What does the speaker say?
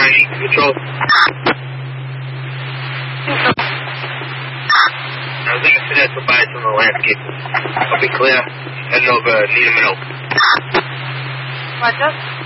9 control. I was in the Finesse to buy some of the landscape. I'll be clear. Heading over Needham and Oak. Roger.